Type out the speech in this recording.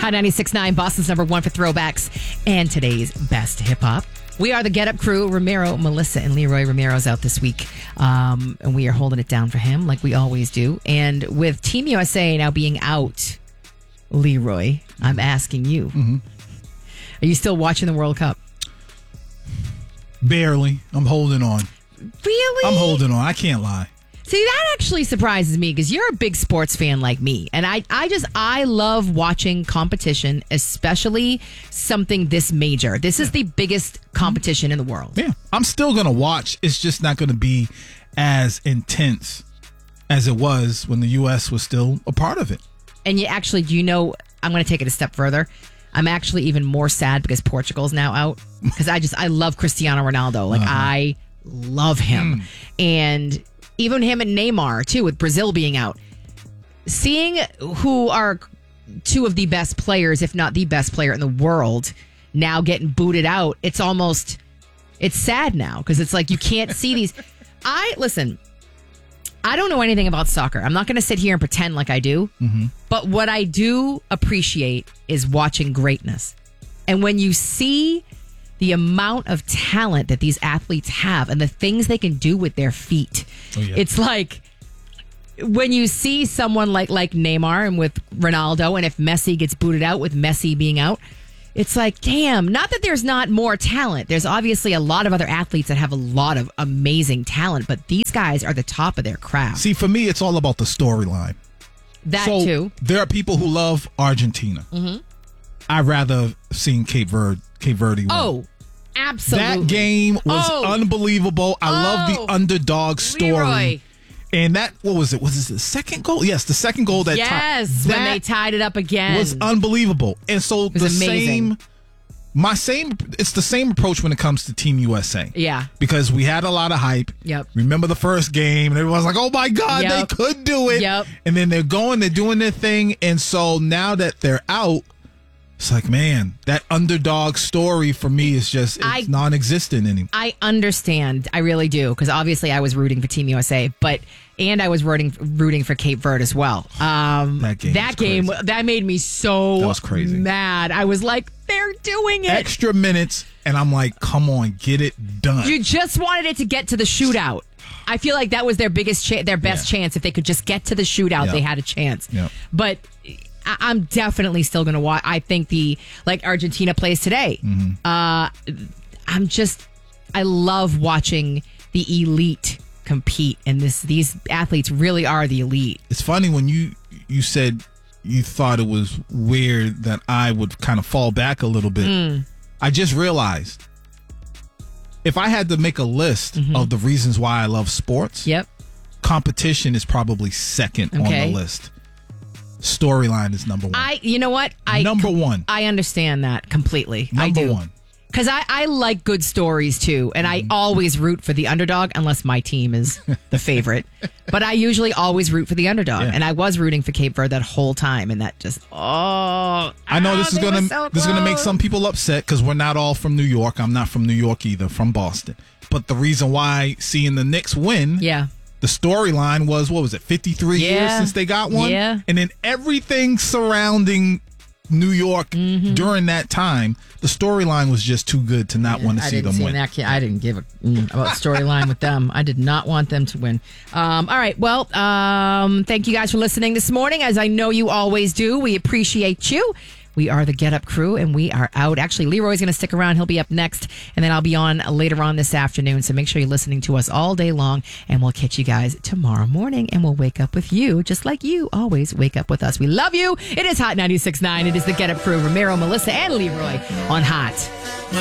Hot 96.9, Boston's number one for throwbacks and today's best hip hop. We are the Get Up Crew. Romero, Melissa, and Leroy Romero's out this week. And we are holding it down for him like we always do. And with Team USA now being out, Leroy, I'm asking you, are you still watching the World Cup? Barely. I'm holding on. Really? I'm holding on. I can't lie. See, that actually surprises me because you're a big sports fan like me. And I love watching competition, especially something this major. This is the biggest competition in the world. Yeah. I'm still going to watch. It's just not going to be as intense as it was when the U.S. was still a part of it. And you actually, I'm going to take it a step further. I'm actually even more sad because Portugal's now out. Because I love Cristiano Ronaldo. Like, I love him. And even him and Neymar, too, with Brazil being out. Seeing who are two of the best players, if not the best player in the world, now getting booted out, it's sad now. Because it's like you can't see these. Listen, I don't know anything about soccer. I'm not going to sit here and pretend like I do. But what I do appreciate is watching greatness. And when you see the amount of talent that these athletes have and the things they can do with their feet, it's like when you see someone like Neymar and with Ronaldo, and if Messi gets booted out with Messi being out, it's like, damn, not that there's not more talent. There's obviously a lot of other athletes that have a lot of amazing talent, but these guys are the top of their craft. See, for me, it's all about the storyline. That too. There are people who love Argentina. I'd rather seen Cape Verde win. Oh, absolutely. That game was unbelievable. I love the underdog story. Leroy. And that, what was it? Was it the second goal? Yes, the second goal that when they tied it up again. Was unbelievable. And so it's the same approach when it comes to Team USA. Yeah. Because we had a lot of hype. Yep. Remember the first game, and everyone's like, oh my God, they could do it. Yep. And then they're doing their thing. And so now that they're out, it's like, man, that underdog story for me is just non-existent anymore. I understand. I really do. Because obviously I was rooting for Team USA, and I was rooting for Cape Verde as well. That game that made me so mad. I was like, they're doing it. Extra minutes, and I'm like, come on, get it done. You just wanted it to get to the shootout. I feel like that was their best chance. If they could just get to the shootout, they had a chance. Yep. But I'm definitely still going to watch. I think Argentina plays today. I love watching the elite compete, and these athletes really are the elite. It's funny when you said you thought it was weird that I would kind of fall back a little bit. I just realized if I had to make a list of the reasons why I love sports, competition is probably second on the list. Storyline is number one. You know what? Number one. I understand that completely. Number one. Because I like good stories too, and I always root for the underdog unless my team is the favorite. But I usually always root for the underdog, and I was rooting for Cape Verde that whole time, and that just I know this is gonna make some people upset because we're not all from New York. I'm not from New York either, from Boston. But the reason why seeing the Knicks win, the storyline was, what was it, 53 years since they got one? Yeah. And then everything surrounding New York during that time, the storyline was just too good to not want to see them win. I didn't give a about storyline with them. I did not want them to win. All right. Well, thank you guys for listening this morning. As I know you always do, we appreciate you. We are the Get Up Crew, and we are out. Actually, Leroy's going to stick around. He'll be up next, and then I'll be on later on this afternoon. So make sure you're listening to us all day long, and we'll catch you guys tomorrow morning, and we'll wake up with you, just like you always wake up with us. We love you. It is Hot 96.9. It is the Get Up Crew, Romero, Melissa, and Leroy on Hot